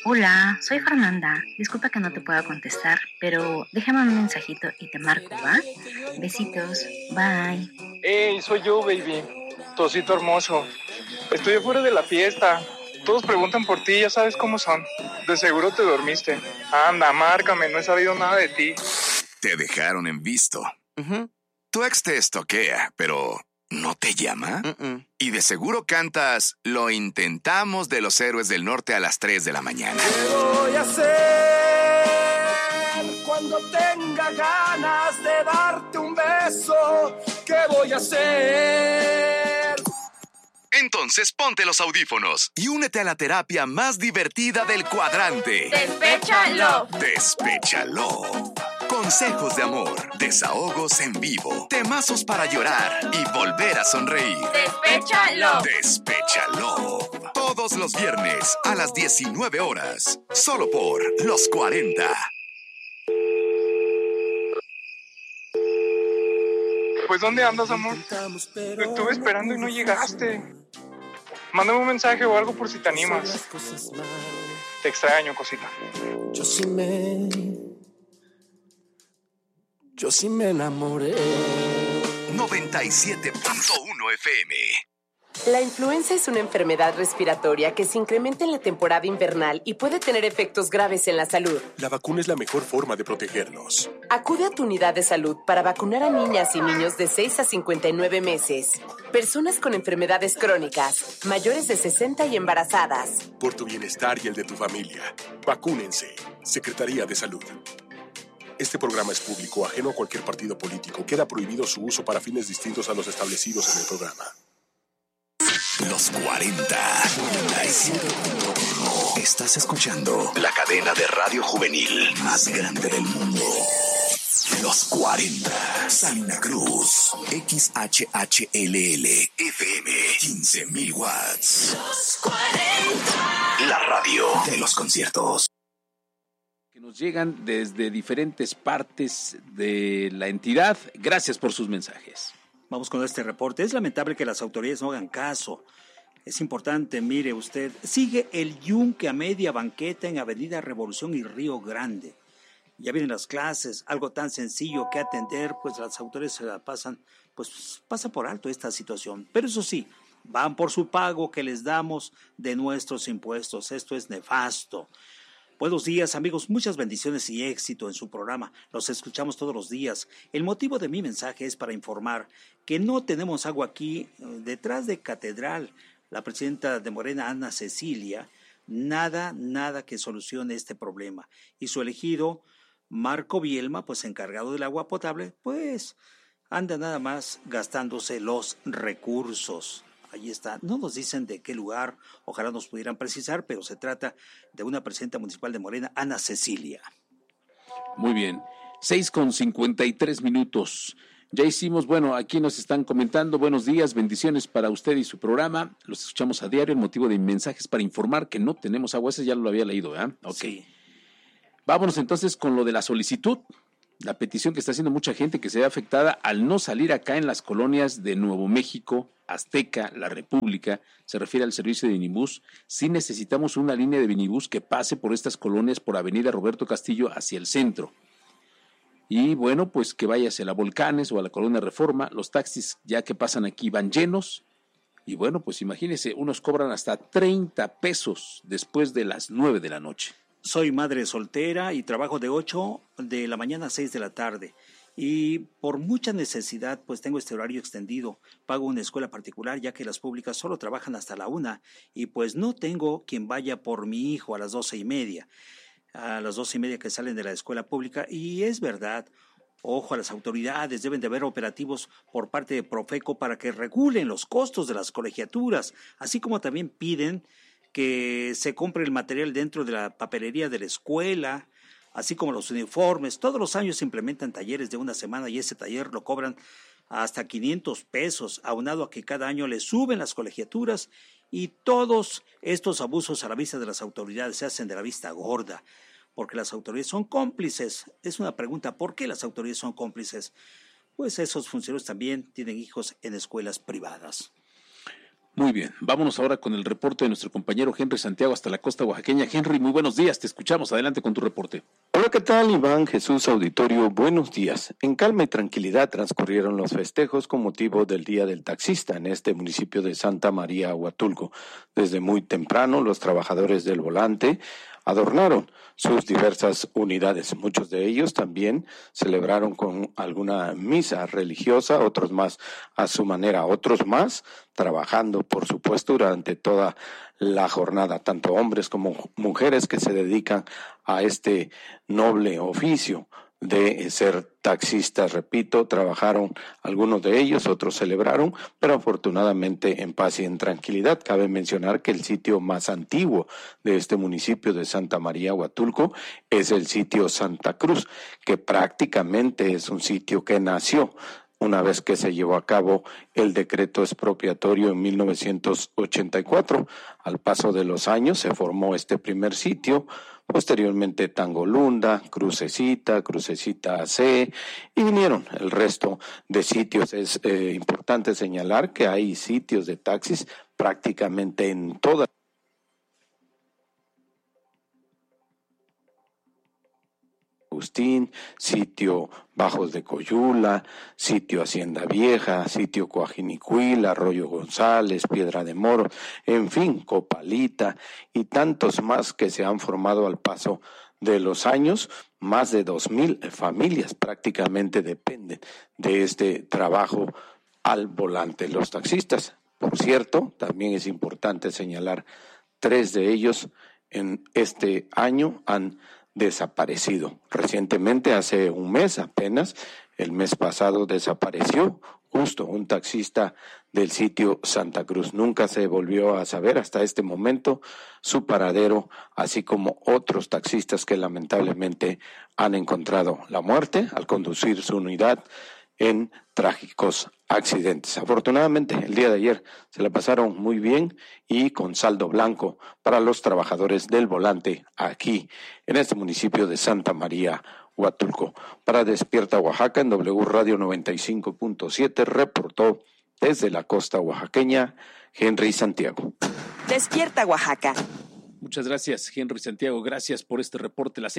Hola, soy Fernanda. Disculpa que no te pueda contestar, pero déjame un mensajito y te marco, ¿va? Besitos, bye. Hey, soy yo, baby. Tu osito hermoso. Estoy afuera de la fiesta. Todos preguntan por ti, ya sabes cómo son. De seguro te dormiste. Anda, márcame, no he sabido nada de ti. Te dejaron en visto. Tu ex te estoquea, pero ¿no te llama? Y de seguro cantas Lo intentamos de los Héroes del Norte a las 3 de la mañana. ¿Qué voy a hacer cuando tenga ganas de darte un beso? ¿Qué voy a hacer? Entonces ponte los audífonos y únete a la terapia más divertida del cuadrante. ¡Despéchalo! Despéchalo. Consejos de amor, desahogos en vivo, temazos para llorar y volver a sonreír. ¡Despéchalo! Despéchalo. Todos los viernes a las 19 horas. Solo por Los 40. Pues, ¿dónde andas, amor? Te estuve esperando y no llegaste. Mándame un mensaje o algo por si te animas. Te extraño, cosita. Yo sí me enamoré. 97.1 FM. La influenza es una enfermedad respiratoria que se incrementa en la temporada invernal y puede tener efectos graves en la salud. La vacuna es la mejor forma de protegernos. Acude a tu unidad de salud para vacunar a niñas y niños de 6 a 59 meses, personas con enfermedades crónicas, mayores de 60 y embarazadas. Por tu bienestar y el de tu familia, vacúnense. Secretaría de Salud. Este programa es público, ajeno a cualquier partido político. Queda prohibido su uso para fines distintos a los establecidos en el programa. Los 40. Estás escuchando la cadena de radio juvenil más grande del mundo. Los 40. Salina Cruz. XHHLL. FM. 15,000 watts. Los 40. La radio de los conciertos. Que nos llegan desde diferentes partes de la entidad. Gracias por sus mensajes. Vamos con este reporte. Es lamentable que las autoridades no hagan caso. Es importante, mire usted, sigue el yunque a media banqueta en Avenida Revolución y Río Grande. Ya vienen las clases, algo tan sencillo que atender, pues las autoridades se la pasan por alto esta situación. Pero eso sí, van por su pago que les damos de nuestros impuestos. Esto es nefasto. Buenos días, amigos. Muchas bendiciones y éxito en su programa. Los escuchamos todos los días. El motivo de mi mensaje es para informar que no tenemos agua aquí detrás de Catedral. La presidenta de Morena, Ana Cecilia, nada que solucione este problema. Y su elegido, Marco Bielma, pues encargado del agua potable, pues anda nada más gastándose los recursos. Ahí está, no nos dicen de qué lugar, ojalá nos pudieran precisar, pero se trata de una presidenta municipal de Morena, Ana Cecilia. Muy bien, 6:53. Ya hicimos, aquí nos están comentando, buenos días, bendiciones para usted y su programa, los escuchamos a diario, el motivo de mi mensaje es para informar que no tenemos agua, ese ya lo había leído, ¿verdad? Ok. Sí. Vámonos entonces con lo de la solicitud. La petición que está haciendo mucha gente que se ve afectada al no salir acá en las colonias de Nuevo México, Azteca, La República, se refiere al servicio de minibús. Sí necesitamos una línea de minibús que pase por estas colonias por Avenida Roberto Castillo hacia el centro. Y pues que vaya hacia la Volcanes o a la Colonia Reforma. Los taxis ya que pasan aquí van llenos. Y pues imagínense, unos cobran hasta 30 pesos después de las 9 de la noche. Soy madre soltera y trabajo de 8 de la mañana a 6 de la tarde. Y por mucha necesidad, pues tengo este horario extendido. Pago una escuela particular, ya que las públicas solo trabajan hasta la 1. Y pues no tengo quien vaya por mi hijo a las 12:30. A las 12:30 que salen de la escuela pública. Y es verdad, ojo a las autoridades, deben de haber operativos por parte de Profeco para que regulen los costos de las colegiaturas, así como también piden que se compre el material dentro de la papelería de la escuela, así como los uniformes. Todos los años se implementan talleres de una semana y ese taller lo cobran hasta 500 pesos, aunado a que cada año le suben las colegiaturas y todos estos abusos a la vista de las autoridades se hacen de la vista gorda, porque las autoridades son cómplices. Es una pregunta, ¿por qué las autoridades son cómplices? Pues esos funcionarios también tienen hijos en escuelas privadas. Muy bien, vámonos ahora con el reporte de nuestro compañero Henry Santiago hasta la costa oaxaqueña. Henry, muy buenos días, te escuchamos, adelante con tu reporte. Hola, ¿qué tal, Iván, Jesús, auditorio? Buenos días. En calma y tranquilidad transcurrieron los festejos con motivo del Día del Taxista en este municipio de Santa María, Huatulco. Desde muy temprano, los trabajadores del volante adornaron sus diversas unidades. Muchos de ellos también celebraron con alguna misa religiosa, otros más a su manera, otros más trabajando, por supuesto, durante toda la jornada, tanto hombres como mujeres que se dedican a este noble oficio de ser taxistas. Repito, trabajaron algunos de ellos, otros celebraron, pero afortunadamente en paz y en tranquilidad. Cabe mencionar que el sitio más antiguo de este municipio de Santa María, Huatulco, es el sitio Santa Cruz, que prácticamente es un sitio que nació una vez que se llevó a cabo el decreto expropiatorio en 1984. Al paso de los años se formó este primer sitio, posteriormente Tangolunda, Crucecita AC, y vinieron el resto de sitios. Es importante señalar que hay sitios de taxis prácticamente en toda Agustín, sitio Bajos de Coyula, sitio Hacienda Vieja, sitio Coajinicuil, Arroyo González, Piedra de Moro, en fin, Copalita y tantos más que se han formado al paso de los años. Más de 2,000 familias prácticamente dependen de este trabajo al volante. Los taxistas, por cierto, también es importante señalar, 3 de ellos en este año han desaparecido. Recientemente, hace un mes apenas, el mes pasado desapareció justo un taxista del sitio Santa Cruz. Nunca se volvió a saber hasta este momento su paradero, así como otros taxistas que lamentablemente han encontrado la muerte al conducir su unidad en trágicos accidentes. Afortunadamente, el día de ayer se la pasaron muy bien y con saldo blanco para los trabajadores del volante aquí en este municipio de Santa María, Huatulco. Para Despierta Oaxaca en W Radio 95.7 reportó desde la costa oaxaqueña Henry Santiago. Despierta Oaxaca. Muchas gracias, Henry Santiago. Gracias por este reporte. Las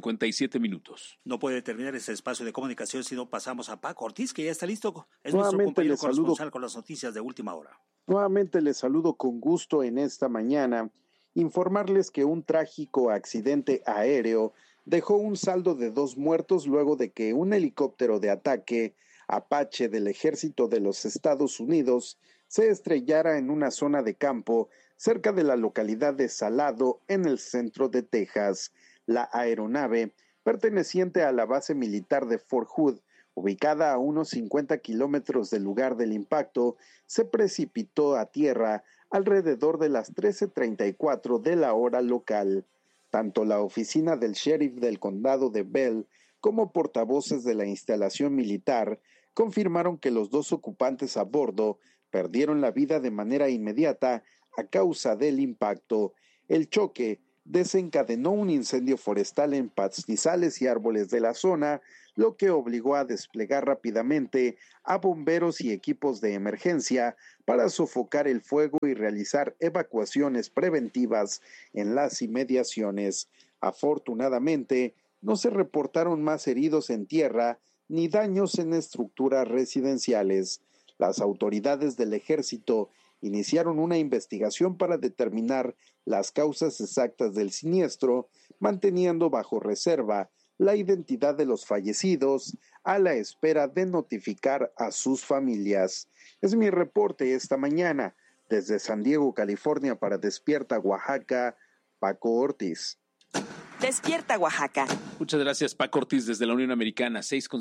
6:57. No puede terminar este espacio de comunicación si no pasamos a Paco Ortiz, que ya está listo. Es Nuevamente nuestro compañero corresponsal saludo. con las noticias de última hora. Nuevamente les saludo con gusto en esta mañana. Informarles que un trágico accidente aéreo dejó un saldo de 2 muertos luego de que un helicóptero de ataque Apache del Ejército de los Estados Unidos se estrellara en una zona de campo cerca de la localidad de Salado, en el centro de Texas. La aeronave, perteneciente a la base militar de Fort Hood, ubicada a unos 50 kilómetros del lugar del impacto, se precipitó a tierra alrededor de las 13:34 de la hora local. Tanto la oficina del sheriff del condado de Bell como portavoces de la instalación militar confirmaron que los 2 ocupantes a bordo perdieron la vida de manera inmediata a causa del impacto. El choque desencadenó un incendio forestal en pastizales y árboles de la zona, lo que obligó a desplegar rápidamente a bomberos y equipos de emergencia para sofocar el fuego y realizar evacuaciones preventivas en las inmediaciones. Afortunadamente, no se reportaron más heridos en tierra ni daños en estructuras residenciales. Las autoridades del ejército iniciaron una investigación para determinar las causas exactas del siniestro, manteniendo bajo reserva la identidad de los fallecidos a la espera de notificar a sus familias. Es mi reporte esta mañana desde San Diego, California, para Despierta Oaxaca, Paco Ortiz. Despierta Oaxaca. Muchas gracias, Paco Ortiz, desde la Unión Americana,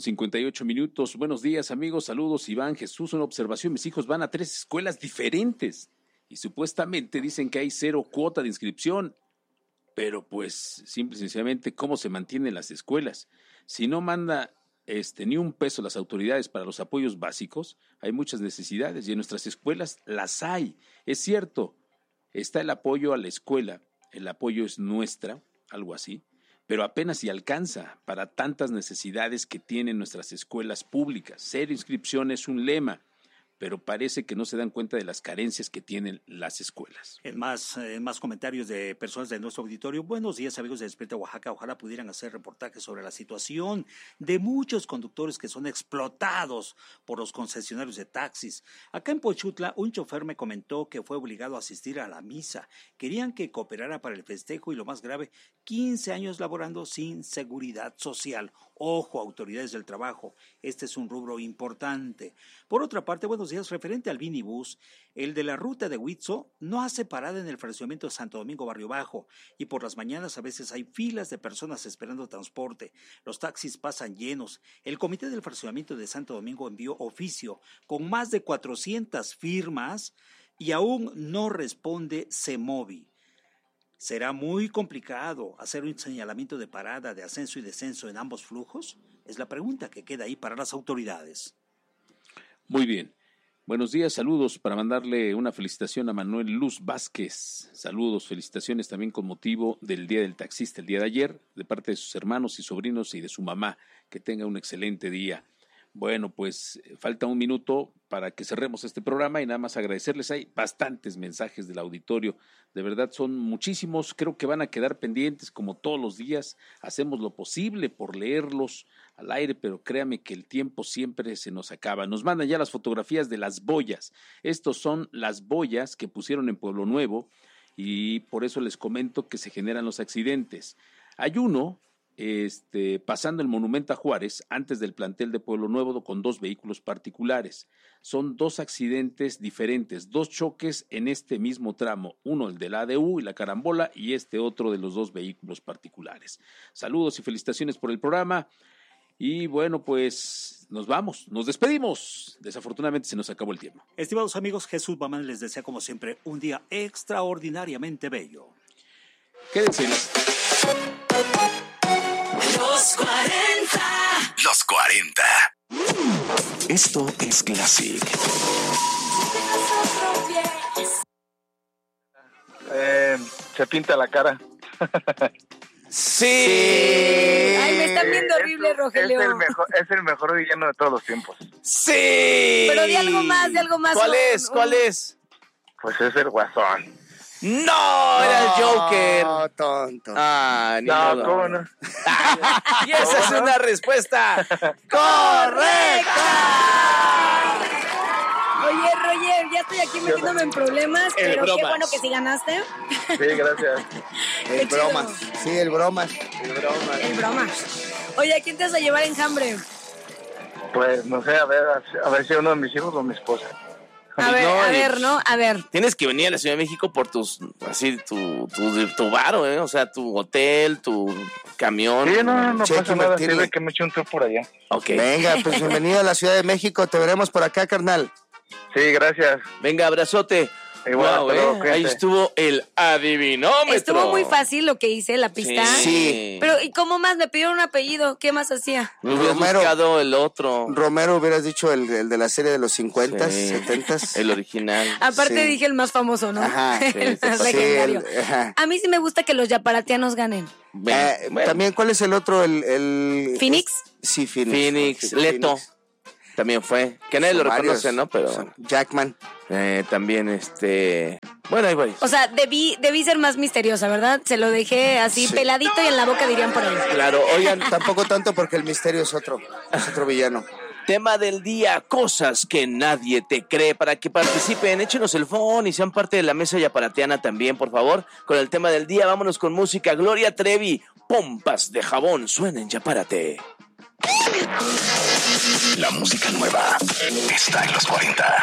6:58. Buenos días, amigos, saludos, Iván, Jesús. Una observación, mis hijos van a 3 escuelas diferentes y supuestamente dicen que hay 0 cuota de inscripción, pero pues, simple y sencillamente, ¿cómo se mantienen las escuelas? Si no manda ni un peso las autoridades para los apoyos básicos, hay muchas necesidades y en nuestras escuelas las hay. Es cierto, está el apoyo a la escuela, el apoyo es nuestra, algo así, pero apenas si alcanza para tantas necesidades que tienen nuestras escuelas públicas. 0 inscripción es un lema, pero parece que no se dan cuenta de las carencias que tienen las escuelas. En más comentarios de personas de nuestro auditorio. Buenos días, amigos de Despierta Oaxaca. Ojalá pudieran hacer reportajes sobre la situación de muchos conductores que son explotados por los concesionarios de taxis. Acá en Pochutla, un chofer me comentó que fue obligado a asistir a la misa. Querían que cooperara para el festejo y lo más grave, 15 años laborando sin seguridad social. Ojo, autoridades del trabajo, este es un rubro importante. Por otra parte, buenos días, referente al minibús, el de la ruta de Huitzo no hace parada en el fraccionamiento de Santo Domingo Barrio Bajo y por las mañanas a veces hay filas de personas esperando transporte. Los taxis pasan llenos. El comité del fraccionamiento de Santo Domingo envió oficio con más de 400 firmas y aún no responde CEMOVI. ¿Será muy complicado hacer un señalamiento de parada de ascenso y descenso en ambos flujos? Es la pregunta que queda ahí para las autoridades. Muy bien. Buenos días, saludos para mandarle una felicitación a Manuel Luz Vázquez. Saludos, felicitaciones también con motivo del Día del Taxista, el día de ayer, de parte de sus hermanos y sobrinos y de su mamá. Que tenga un excelente día. Bueno, pues falta un minuto para que cerremos este programa y nada más agradecerles. Hay bastantes mensajes del auditorio, de verdad son muchísimos, creo que van a quedar pendientes como todos los días. Hacemos lo posible por leerlos al aire, pero créame que el tiempo siempre se nos acaba. Nos mandan ya las fotografías de las boyas. Estos son las boyas que pusieron en Pueblo Nuevo y por eso les comento que se generan los accidentes. Hay uno pasando el Monumento a Juárez, antes del plantel de Pueblo Nuevo, con 2 vehículos particulares. Son 2 accidentes diferentes, 2 choques en este mismo tramo, uno el de la ADU y la carambola y otro de los 2 vehículos particulares. Saludos y felicitaciones por el programa y bueno, pues nos vamos, nos despedimos. Desafortunadamente se nos acabó el tiempo. Estimados amigos, Jesús Bamán les desea como siempre un día extraordinariamente bello. Quédense. Los 40. Los 40. Esto es Classic. Se pinta la cara. Sí. Ay, me están viendo horrible, Rogelio. Es el mejor villano de todos los tiempos. Sí. Pero di algo más. ¿Cuál es? Pues es el Guasón. ¡No! Era el Joker. No, tonto. Ah, ni No, modo. ¿cómo no? Y esa es una respuesta correcta. Oye, Roger, ya estoy aquí metiéndome en problemas, pero bromas. qué bueno que sí ganaste. Sí, gracias. El bromas. Sí, el bromas. El bromas. Oye, ¿a quién te vas a llevar enjambre? Pues no sé, a ver si uno de mis hijos o mi esposa. A ver. Tienes que venir a la Ciudad de México por tu varo, o sea, tu hotel, tu camión. Sí, no pasa nada, invertirle. sirve que me eche un tour por allá. Ok. Venga, pues bienvenido a la Ciudad de México. Te veremos por acá, carnal. Sí, gracias. Venga, abrazote. Igual, Wow, pero ahí estuvo el adivinómetro. Estuvo muy fácil lo que hice, la pista. Sí. Pero, ¿y cómo más? Me pidieron un apellido. ¿Qué más hacía? Me hubieras buscado el otro. Romero, hubieras dicho el de la serie de los 50s, Sí. 70s. El original. Aparte Sí. dije el más famoso, ¿no? Ajá, El más sí, legendario. ajá. A mí sí me gusta que los yaparatianos ganen. Bueno. También, ¿cuál es el otro? El ¿Phoenix? Sí, Phoenix. Leto. También fue. Que nadie lo Son varios. reconoce, ¿no? Pero Jackman. también bueno, hay varios. O sea, debí ser más misteriosa, ¿verdad? Se lo dejé así peladito y en la boca dirían por ahí. Claro, oigan, Tampoco tanto porque el misterio es otro villano. tema del día, cosas que nadie te cree. Para que participen, échenos el phone y sean parte de la mesa yaparatiana también, por favor. Con el tema del día, vámonos con música. Gloria Trevi, pompas de jabón, suena en Yapárate. La música nueva está en los 40.